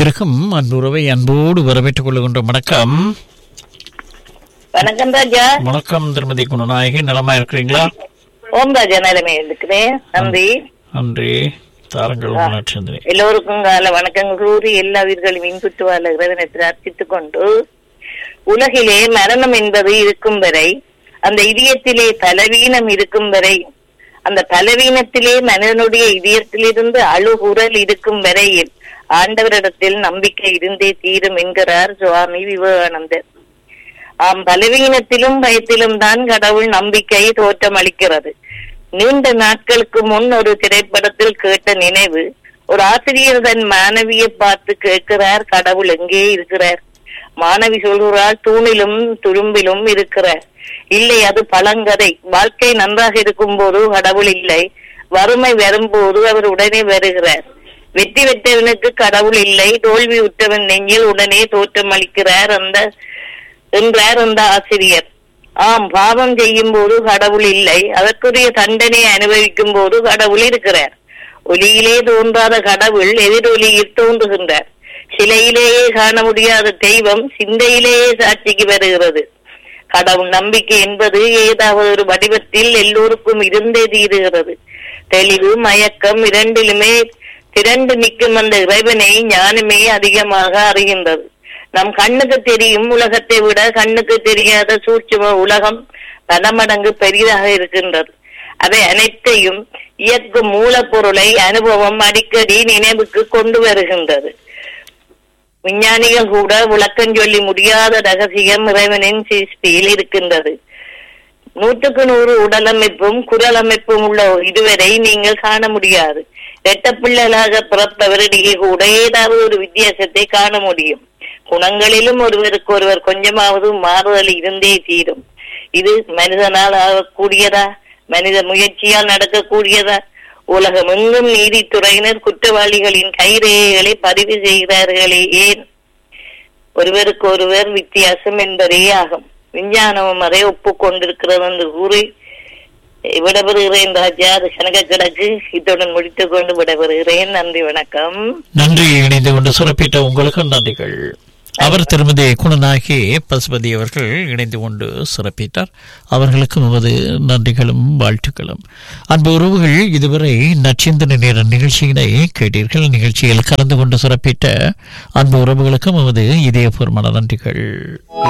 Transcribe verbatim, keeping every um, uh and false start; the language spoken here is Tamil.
இணைந்திருக்கும் அன்புறவை அன்போடு வரவேற்றுக் கொள்கின்ற வணக்கம். வணக்கம் ராஜா. வணக்கம் திருமதி குணநாயகி, நலமா இருக்கிறீங்களா? ஓம் ராஜா, நிலைமை இருக்கிறேன். நன்றி. நன்றி. தாரங்கள் உணர்ச்சி. எல்லோருக்கும் கால வணக்கங்கள் கூறி எல்லா உயிர்களையும் இன்புற்று வாழ இறைவனை பிரார்த்தித்துக் கொண்டு, உலகிலே மரணம் என்பது இருக்கும் வரை, அந்த இதயத்திலே பலவீனம் இருக்கும் வரை, அந்த பலவீனத்திலே மனிதனுடைய இதயத்திலிருந்து அழுகுரல் இருக்கும் வரையில் ஆண்டவரிடத்தில் நம்பிக்கை இருந்தே தீரும் என்கிறார் சுவாமி விவேகானந்தர். ஆம், பலவீனத்திலும் பயத்திலும் தான் கடவுள் நம்பிக்கை தோற்றம் அளிக்கிறது. நீண்ட நாட்களுக்கு முன் ஒரு திரைப்படத்தில் கேட்ட நினைவு, ஒரு ஆசிரியர் தன் மாணவியை பார்த்து கேட்கிறார், கடவுள் எங்கே இருக்கிறார்? மாணவி சொல்கிறார், தூணிலும் துரும்பிலும் இருக்கிறார். இல்லை, அது பழங்கதை. வாழ்க்கை நன்றாக இருக்கும் போது கடவுள் இல்லை, வறுமை வரும்போது அவர் உடனே வருகிறார். வெற்றி பெற்றவனுக்கு கடவுள் இல்லை, தோல்வி உற்றவன் நெஞ்சில் உடனே தோற்றம் அளிக்கிறார் அந்த என்றார் அந்த ஆசிரியர். ஆம், பாவம் செய்யும் போது கடவுள் இல்லை, அதற்குரிய தண்டனை அனுபவிக்கும் போது கடவுள் இருக்கிறார். ஒளியிலே தோன்றாத கடவுள் எதிரொலியில் தோன்றுகின்றார். சிலையிலேயே காண முடியாத தெய்வம் சிந்தையிலேயே சாட்சிக்கு வருகிறது. கடவுள் நம்பிக்கை என்பது ஏதாவது ஒரு வடிவத்தில் எல்லோருக்கும் இருந்தே தீருகிறது. தெளிவு மயக்கம் இரண்டிலுமே திரண்டு நிற்கும் அந்த இறைவனை ஞானமே அதிகமாக அறிகின்றது. நம் கண்ணுக்கு தெரியும் உலகத்தை விட கண்ணுக்கு தெரியாத சூட்சும உலகம் பல மடங்கு பெரிதாக இருக்கின்றது. அவை அனைத்தையும் இயக்கும் மூலப்பொருளை அனுபவம் அடிக்கடி நினைவுக்கு கொண்டு வருகின்றது. விஞ்ஞானிகள் கூட விளக்கம் சொல்லி முடியாத ரகசியம் இறைவனின் சிருஷ்டியில் இருக்கின்றது. நூற்றுக்கு நூறு உடலமைப்பும் குரல் அமைப்பும் உள்ள இருவரை நீங்கள் காண முடியாது. இரட்ட பிள்ளைகளாக பிறப்பவரிடையே கூட ஏதாவது ஒரு வித்தியாசத்தை காண முடியும். குணங்களிலும் ஒருவருக்கு ஒருவர் கொஞ்சமாவது மாறுதல் இருந்தே தீரும். இது மனிதனால் ஆகக்கூடியதா? மனித முயற்சியால் நடக்கக்கூடியதா? உலகம் எங்கும் நீதித்துறையினர் குற்றவாளிகளின் கைரேகைகளை பதிவு செய்கிறார்களே, ஏன்? ஒருவருக்கு ஒருவர் வித்தியாசம் என்பதே ஆகும். விஞ்ஞானமும் அதை ஒப்புக்கொண்டிருக்கிறது என்று கூறி விடைபெறுகிறேன் ராஜா. அது கணக்க கிடக்கு. இத்துடன் முடித்துக் கொண்டு விடைபெறுகிறேன். நன்றி, வணக்கம். நன்றி. இணைந்து கொண்டு சிறப்பித்த உங்களுக்கு நன்றிகள். அவர் திருமதி குணநாயகி பசுபதி அவர்கள் இணைந்து கொண்டு சிறப்பித்தார். அவர்களுக்கு நமது நன்றிகளும் வாழ்த்துக்களும். அன்பு உறவுகள், இதுவரை நச்சிந்தனை நேர நிகழ்ச்சியினை கேட்டீர்கள். நிகழ்ச்சியில் கலந்து கொண்டு சிறப்பித்த அன்பு உறவுகளுக்கும் நமது இதயபூர்வமான நன்றிகள்.